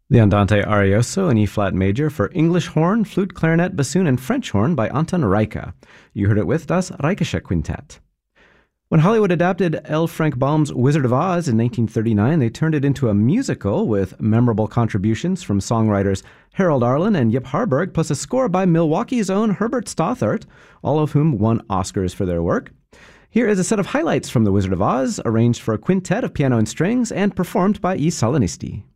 The Andante Arioso in E-flat major for English horn, flute, clarinet, bassoon, and French horn by Anton Reicha. You heard it with Das Reichische Quintet. When Hollywood adapted L. Frank Baum's Wizard of Oz in 1939, they turned it into a musical with memorable contributions from songwriters Harold Arlen and Yip Harburg, plus a score by Milwaukee's own Herbert Stothart, all of whom won Oscars for their work. Here is a set of highlights from The Wizard of Oz, arranged for a quintet of piano and strings and performed by E. Salinisti.